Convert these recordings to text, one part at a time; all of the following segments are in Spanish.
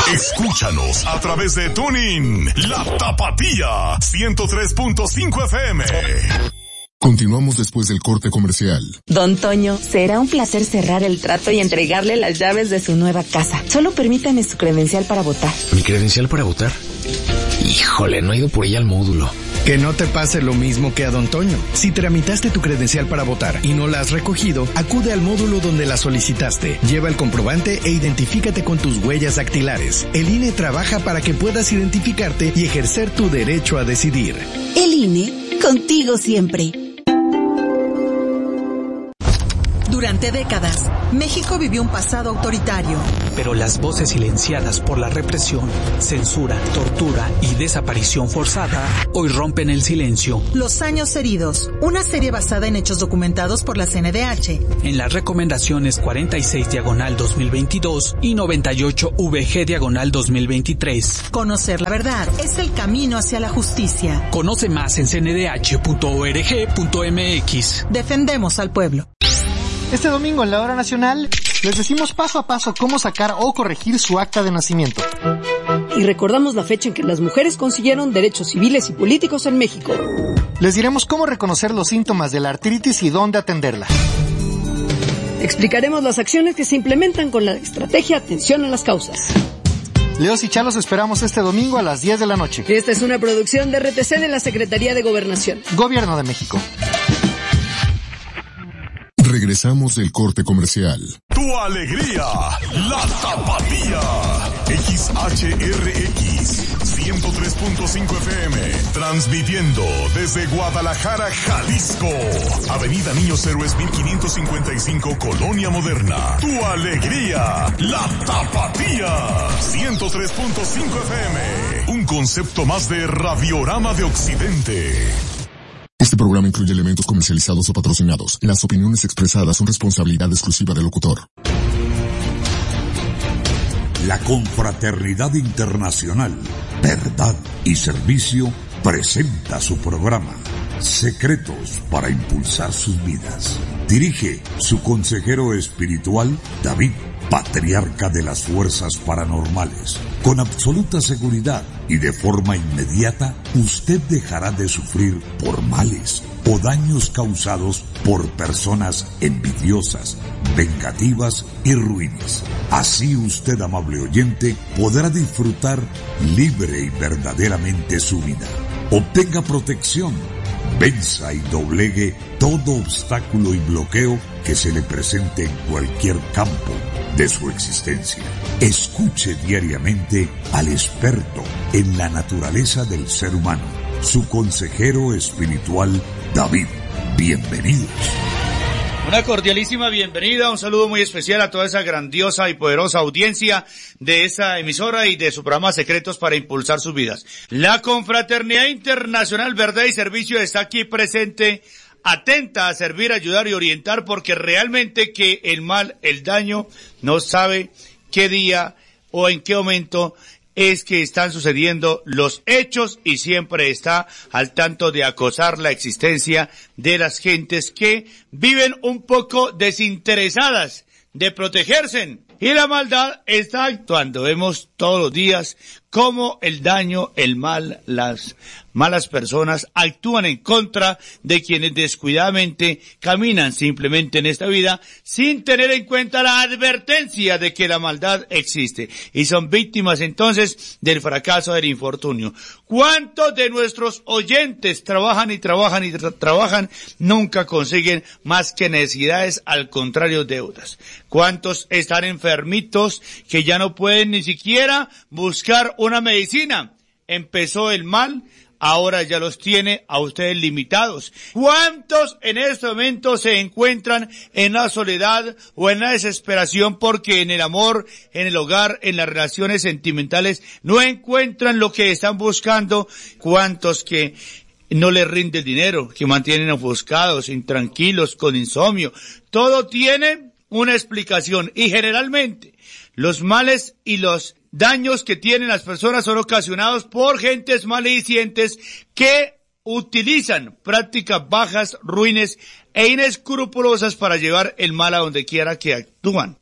Escúchanos a través de TuneIn, La Tapatía, 103.5 FM. Continuamos después del corte comercial. Don Toño, será un placer cerrar el trato y entregarle las llaves de su nueva casa. Solo permítame su credencial para votar. ¿Mi credencial para votar? Híjole, no he ido por ella al módulo. Que no te pase lo mismo que a Don Toño. Si tramitaste tu credencial para votar y no la has recogido, acude al módulo donde la solicitaste. Lleva el comprobante e identifícate con tus huellas dactilares. El INE trabaja para que puedas identificarte y ejercer tu derecho a decidir. El INE, contigo siempre. Durante décadas, México vivió un pasado autoritario. Pero las voces silenciadas por la represión, censura, tortura y desaparición forzada hoy rompen el silencio. Los años heridos, una serie basada en hechos documentados por la CNDH. En las recomendaciones 46/2022 y 98/VG/2023. Conocer la verdad es el camino hacia la justicia. Conoce más en cndh.org.mx. Defendemos al pueblo. Este domingo en la Hora Nacional les decimos paso a paso cómo sacar o corregir su acta de nacimiento. Y recordamos la fecha en que las mujeres consiguieron derechos civiles y políticos en México. Les diremos cómo reconocer los síntomas de la artritis y dónde atenderla. Explicaremos las acciones que se implementan con la estrategia Atención a las Causas. Leos y Chalos esperamos este domingo a las 10 de la noche. Esta es una producción de RTC de la Secretaría de Gobernación. Gobierno de México. Regresamos del corte comercial. Tu alegría, La Tapatía. XHRX 103.5 FM, transmitiendo desde Guadalajara, Jalisco. Avenida Niños Héroes 1555, Colonia Moderna. Tu alegría, La Tapatía. 103.5 FM. Un concepto más de Radiorama de Occidente. Este programa incluye elementos comercializados o patrocinados. Las opiniones expresadas son responsabilidad exclusiva del locutor. La Confraternidad Internacional, Verdad y Servicio presenta su programa Secretos para Impulsar Sus Vidas. Dirige su consejero espiritual, David, patriarca de las fuerzas paranormales. Con absoluta seguridad y de forma inmediata, usted dejará de sufrir por males o daños causados por personas envidiosas, vengativas y ruines. Así usted, amable oyente, podrá disfrutar libre y verdaderamente su vida. Obtenga protección, venza y doblegue todo obstáculo y bloqueo que se le presente en cualquier campo de su existencia. Escuche diariamente al experto en la naturaleza del ser humano, su consejero espiritual, David. Bienvenidos. Una cordialísima bienvenida, un saludo muy especial a toda esa grandiosa y poderosa audiencia de esa emisora y de su programa Secretos para Impulsar Sus Vidas. La Confraternidad Internacional Verdad y Servicio está aquí presente, atenta a servir, ayudar y orientar, porque realmente que el mal, el daño, no sabe qué día o en qué momento es que están sucediendo los hechos y siempre está al tanto de acosar la existencia de las gentes que viven un poco desinteresadas de protegerse. Y la maldad está actuando. Vemos todos los días cómo el daño, el mal, las malas personas actúan en contra de quienes descuidadamente caminan simplemente en esta vida sin tener en cuenta la advertencia de que la maldad existe. Y son víctimas entonces del fracaso, del infortunio. ¿Cuántos de nuestros oyentes trabajan, nunca consiguen más que necesidades, al contrario, deudas? ¿Cuántos están enfermitos que ya no pueden ni siquiera buscar una medicina? Empezó el mal, ahora ya los tiene a ustedes limitados. ¿Cuántos en este momento se encuentran en la soledad o en la desesperación porque en el amor, en el hogar, en las relaciones sentimentales no encuentran lo que están buscando? ¿Cuántos que no les rinde el dinero, que mantienen ofuscados, intranquilos, con insomnio? Todo tiene una explicación y generalmente los males y los daños que tienen las personas son ocasionados por gentes malicientes que utilizan prácticas bajas, ruines e inescrupulosas para llevar el mal a donde quiera que actúan.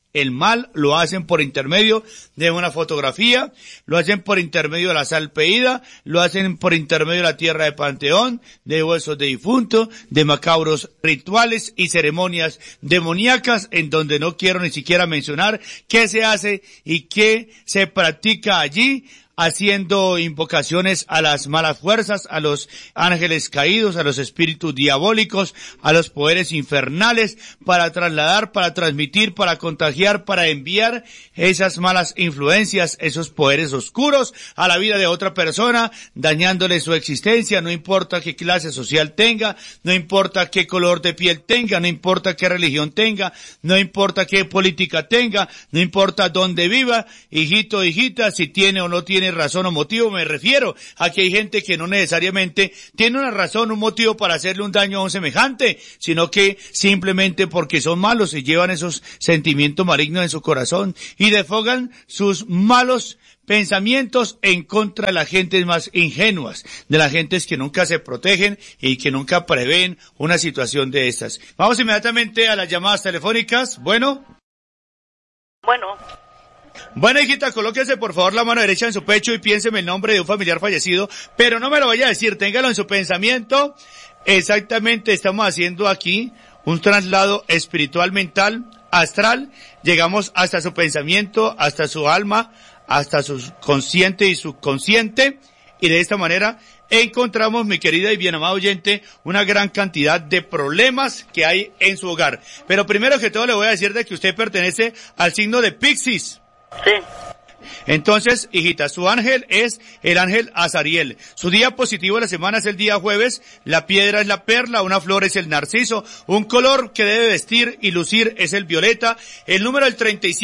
el mal lo hacen por intermedio de una fotografía, lo hacen por intermedio de la sal peída, lo hacen por intermedio de la tierra de panteón, de huesos de difunto, de macabros rituales y ceremonias demoníacas, en donde no quiero ni siquiera mencionar qué se hace y qué se practica allí, haciendo invocaciones a las malas fuerzas, a los ángeles caídos, a los espíritus diabólicos, a los poderes infernales, para trasladar, para transmitir, para contagiar, para enviar esas malas influencias, esos poderes oscuros a la vida de otra persona, dañándole su existencia, no importa qué clase social tenga, no importa qué color de piel tenga, no importa qué religión tenga, no importa qué política tenga, no importa dónde viva, hijito, hijita, si tiene o no tiene razón o motivo. Me refiero a que hay gente que no necesariamente tiene una razón o un motivo para hacerle un daño a un semejante, sino que simplemente porque son malos y llevan esos sentimientos malignos en su corazón y desfogan sus malos pensamientos en contra de las gentes más ingenuas, de las gentes que nunca se protegen y que nunca prevén una situación de estas. Vamos inmediatamente a las llamadas telefónicas. Bueno, hijita, colóquese por favor la mano derecha en su pecho y piénseme el nombre de un familiar fallecido, pero no me lo vaya a decir, téngalo en su pensamiento. Exactamente, estamos haciendo aquí un traslado espiritual, mental, astral. Llegamos hasta su pensamiento, hasta su alma, hasta su consciente y subconsciente, y de esta manera encontramos, mi querida y bien amada oyente, una gran cantidad de problemas que hay en su hogar. Pero primero que todo le voy a decir de que usted pertenece al signo de Piscis. Sí. Entonces, hijita, su ángel es el ángel Azariel. Su día positivo de la semana es el día jueves, la piedra es la perla, una flor es el narciso, un color que debe vestir y lucir es el violeta, el número es el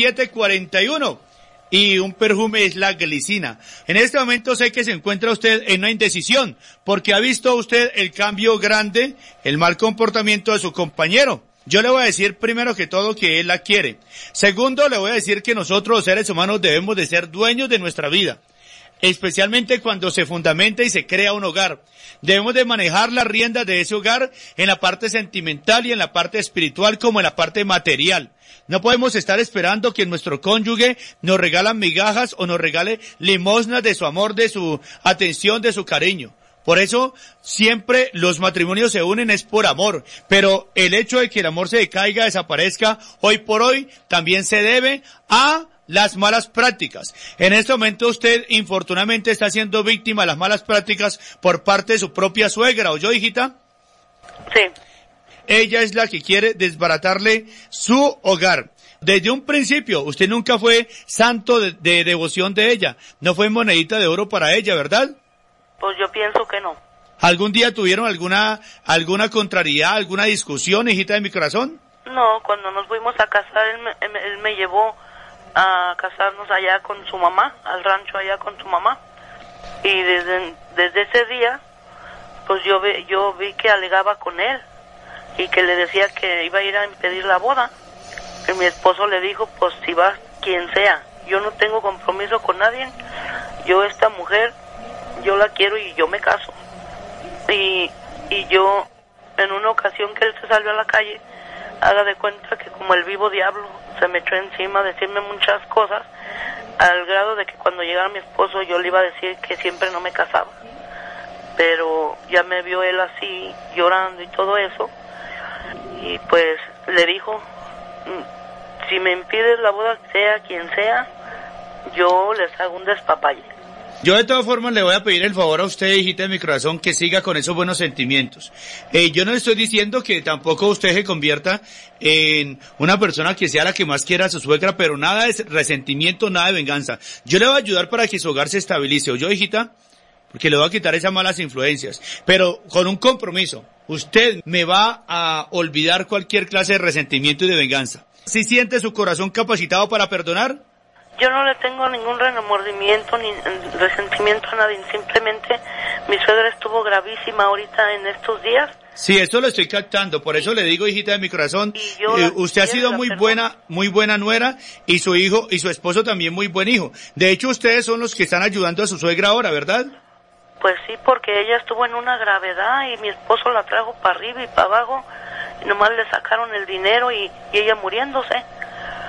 3741 y un perfume es la glicina. En este momento sé que se encuentra usted en una indecisión, porque ha visto usted el cambio grande, el mal comportamiento de su compañero. Yo le voy a decir primero que todo que él la quiere. Segundo, le voy a decir que nosotros los seres humanos debemos de ser dueños de nuestra vida, especialmente cuando se fundamenta y se crea un hogar. Debemos de manejar las riendas de ese hogar en la parte sentimental y en la parte espiritual como en la parte material. No podemos estar esperando que nuestro cónyuge nos regale migajas o nos regale limosnas de su amor, de su atención, de su cariño. Por eso siempre los matrimonios se unen es por amor, pero el hecho de que el amor se decaiga, desaparezca, hoy por hoy también se debe a las malas prácticas. En este momento usted infortunadamente está siendo víctima de las malas prácticas por parte de su propia suegra, ¿oyó, hijita? Sí. Ella es la que quiere desbaratarle su hogar. Desde un principio, usted nunca fue santo de devoción de ella, no fue monedita de oro para ella, ¿verdad? Pues yo pienso que no. ¿Algún día tuvieron alguna contrariedad, alguna discusión, hijita de mi corazón? No, cuando nos fuimos a casar, él me llevó a casarnos allá con su mamá, al rancho allá con su mamá. Y desde ese día, pues yo vi que alegaba con él y que le decía que iba a ir a impedir la boda. Y mi esposo le dijo, pues si vas, quien sea, yo no tengo compromiso con nadie, yo esta mujer, yo la quiero y yo me caso. Y yo, en una ocasión que él se salió a la calle, haga de cuenta que como el vivo diablo se me echó encima a decirme muchas cosas, al grado de que cuando llegara mi esposo yo le iba a decir que siempre no me casaba. Pero ya me vio él así, llorando y todo eso, y pues le dijo, si me impides la boda, sea quien sea, yo les hago un despapalle. Yo de todas formas le voy a pedir el favor a usted, hijita de mi corazón, que siga con esos buenos sentimientos. Yo no estoy diciendo que tampoco usted se convierta en una persona que sea la que más quiera a su suegra, pero nada de resentimiento, nada de venganza. Yo le voy a ayudar para que su hogar se estabilice, ¿oyó, hijita? Porque le voy a quitar esas malas influencias, pero con un compromiso. Usted me va a olvidar cualquier clase de resentimiento y de venganza. ¿Sí siente su corazón capacitado para perdonar? Yo no le tengo ningún remordimiento ni resentimiento a nadie, simplemente mi suegra estuvo gravísima ahorita en estos días. Sí, eso lo estoy captando, por eso le digo, hijita de mi corazón, usted ha sido muy buena nuera, y su hijo y su esposo también muy buen hijo. De hecho, ustedes son los que están ayudando a su suegra ahora, ¿verdad? Pues sí, porque ella estuvo en una gravedad y mi esposo la trajo para arriba y para abajo, y nomás le sacaron el dinero y ella muriéndose.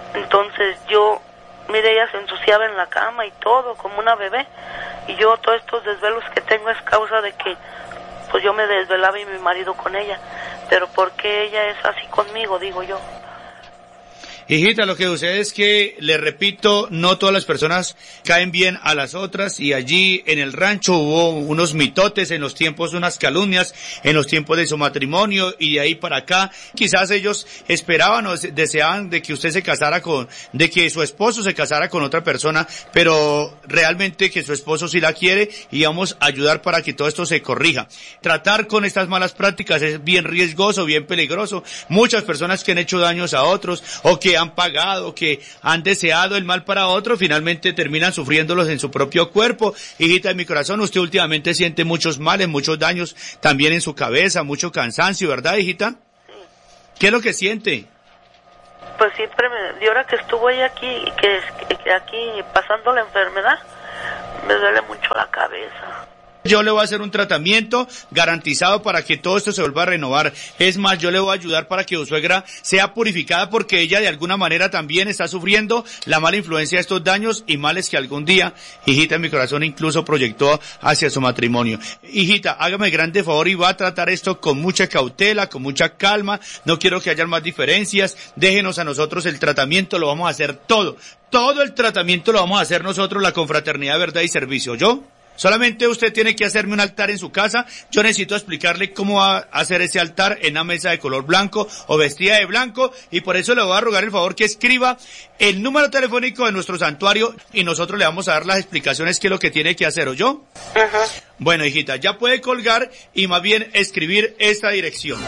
Entonces mire, ella se ensuciaba en la cama y todo, como una bebé. Y yo, todos estos desvelos que tengo es causa de que, pues yo me desvelaba y mi marido con ella. Pero ¿por qué ella es así conmigo, digo yo? Hijita, lo que sucede es que, le repito, no todas las personas caen bien a las otras, y allí en el rancho hubo unos mitotes en los tiempos, unas calumnias en los tiempos de su matrimonio, y de ahí para acá quizás ellos esperaban o deseaban de que usted se casara de que su esposo se casara con otra persona, pero realmente que su esposo sí la quiere, y vamos a ayudar para que todo esto se corrija. Tratar con estas malas prácticas es bien riesgoso, bien peligroso. Muchas personas que han hecho daños a otros, o que han pagado, que han deseado el mal para otro, finalmente terminan sufriéndolos en su propio cuerpo. Hijita de mi corazón, usted últimamente siente muchos males, muchos daños también en su cabeza, mucho cansancio, ¿verdad, hijita? Sí. ¿Qué es lo que siente? Pues siempre de ahora que estuvo ella aquí, que aquí pasando la enfermedad, me duele mucho la cabeza. Yo le voy a hacer un tratamiento garantizado para que todo esto se vuelva a renovar. Es más, yo le voy a ayudar para que su suegra sea purificada, porque ella de alguna manera también está sufriendo la mala influencia de estos daños y males que algún día, hijita de mi corazón, incluso proyectó hacia su matrimonio. Hijita, hágame el grande favor y va a tratar esto con mucha cautela, con mucha calma. No quiero que haya más diferencias. Déjenos a nosotros el tratamiento, lo vamos a hacer todo. Todo el tratamiento lo vamos a hacer nosotros, la Confraternidad de Verdad y Servicio. ¿Yo? Solamente usted tiene que hacerme un altar en su casa. Yo necesito explicarle cómo va a hacer ese altar en una mesa de color blanco o vestida de blanco, y por eso le voy a rogar el favor que escriba el número telefónico de nuestro santuario y nosotros le vamos a dar las explicaciones qué es lo que tiene que hacer, ¿oyó? Ajá. Bueno, hijita, ya puede colgar y más bien escribir esta dirección.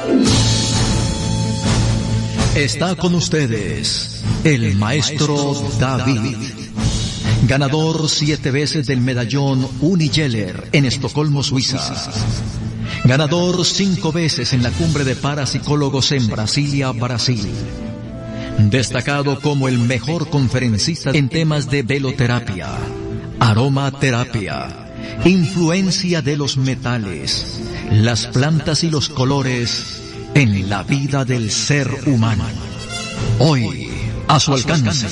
Está con ustedes el maestro David, ganador 7 veces del medallón Unigeller en Estocolmo, Suiza. Ganador 5 veces en la cumbre de parapsicólogos en Brasilia, Brasil. Destacado como el mejor conferencista en temas de veloterapia, aromaterapia, influencia de los metales, las plantas y los colores en la vida del ser humano. Hoy, a su alcance,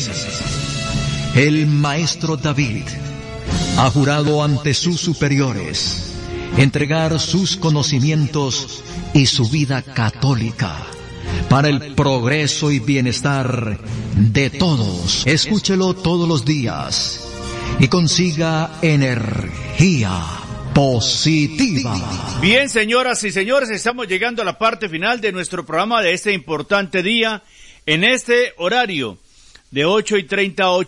el maestro David ha jurado ante sus superiores entregar sus conocimientos y su vida católica para el progreso y bienestar de todos. Escúchelo todos los días y consiga energía positiva. Bien, señoras y señores, estamos llegando a la parte final de nuestro programa de este importante día, en este horario de 8:30 a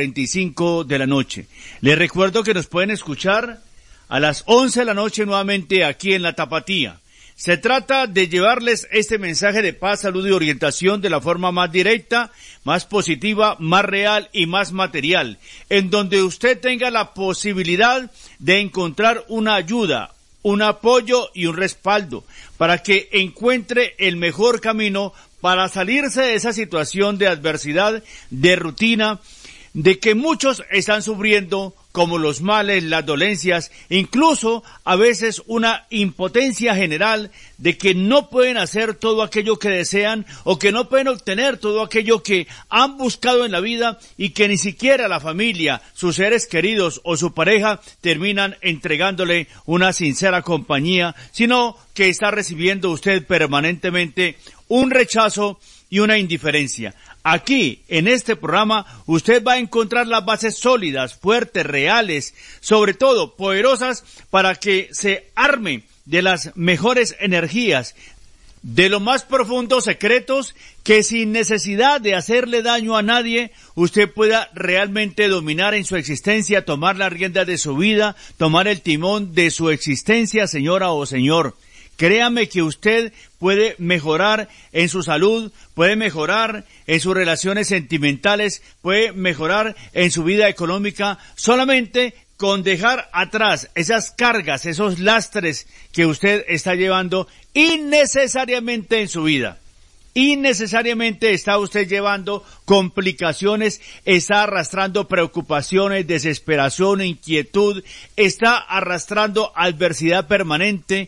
8:45 de la noche. Les recuerdo que nos pueden escuchar a las 11 de la noche nuevamente aquí en La Tapatía. Se trata de llevarles este mensaje de paz, salud y orientación de la forma más directa, más positiva, más real y más material, en donde usted tenga la posibilidad de encontrar una ayuda, un apoyo y un respaldo para que encuentre el mejor camino para salirse de esa situación de adversidad, de rutina, de que muchos están sufriendo, como los males, las dolencias, incluso a veces una impotencia general de que no pueden hacer todo aquello que desean o que no pueden obtener todo aquello que han buscado en la vida, y que ni siquiera la familia, sus seres queridos o su pareja terminan entregándole una sincera compañía, sino que está recibiendo usted permanentemente un rechazo y una indiferencia. Aquí, en este programa, usted va a encontrar las bases sólidas, fuertes, reales, sobre todo poderosas, para que se arme de las mejores energías, de los más profundos secretos, que sin necesidad de hacerle daño a nadie, usted pueda realmente dominar en su existencia, tomar las riendas de su vida, tomar el timón de su existencia, señora o señor. Créame que usted puede mejorar en su salud, puede mejorar en sus relaciones sentimentales, puede mejorar en su vida económica, solamente con dejar atrás esas cargas, esos lastres que usted está llevando innecesariamente en su vida. Innecesariamente está usted llevando complicaciones, está arrastrando preocupaciones, desesperación, inquietud, está arrastrando adversidad permanente,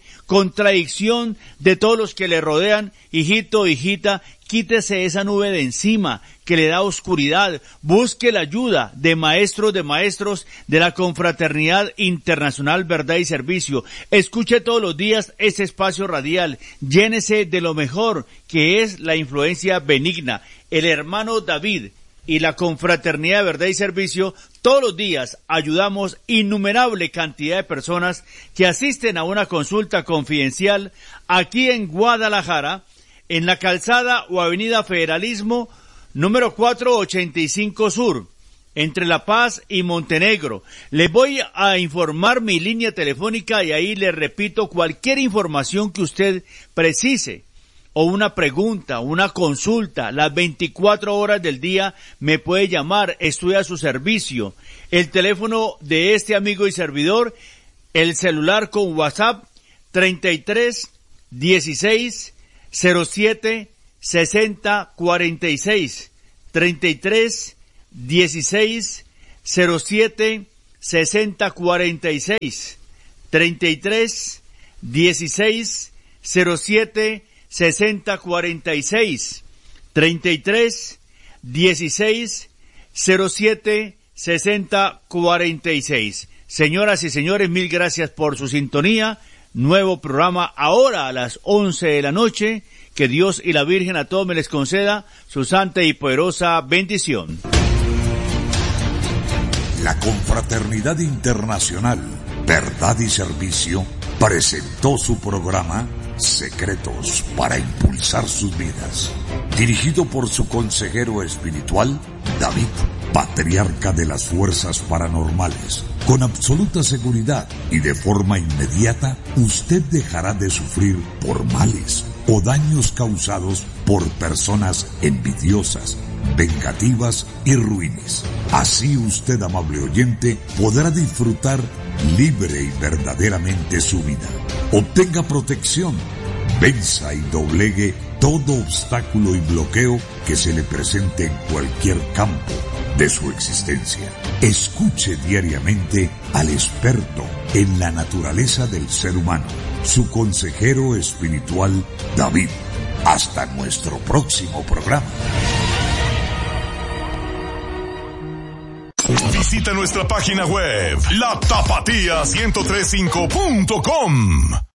contradicción de todos los que le rodean. Hijito, hijita, quítese esa nube de encima, que le da oscuridad. Busque la ayuda de maestros de la Confraternidad Internacional Verdad y Servicio. Escuche todos los días ese espacio radial. Llénese de lo mejor, que es la influencia benigna. El hermano David y la Confraternidad de Verdad y Servicio, todos los días ayudamos innumerable cantidad de personas que asisten a una consulta confidencial aquí en Guadalajara, en la calzada o avenida Federalismo, número 485 Sur, entre La Paz y Montenegro. Les voy a informar mi línea telefónica y ahí les repito cualquier información que usted precise, o una pregunta, una consulta, las 24 horas del día me puede llamar, estoy a su servicio. El teléfono de este amigo y servidor, el celular con WhatsApp, 33 16 07 60 46, 33 16 07 60 46, 33 16 07 6046, 33 16 07 6046. Señoras y señores, mil gracias por su sintonía. Nuevo programa ahora a las 11 de la noche. Que Dios y la Virgen a todos me les conceda su santa y poderosa bendición. La Confraternidad Internacional Verdad y Servicio presentó su programa Secretos para Impulsar Sus Vidas, dirigido por su consejero espiritual, David, patriarca de las fuerzas paranormales. Con absoluta seguridad y de forma inmediata, usted dejará de sufrir por males o daños causados por personas envidiosas, vengativas y ruines. Así usted, amable oyente, podrá disfrutar libre y verdaderamente su vida. Obtenga protección, venza y doblegue todo obstáculo y bloqueo que se le presente en cualquier campo de su existencia. Escuche diariamente al experto en la naturaleza del ser humano, su consejero espiritual David. Hasta nuestro próximo programa. Visita nuestra página web, latapatía1035.com.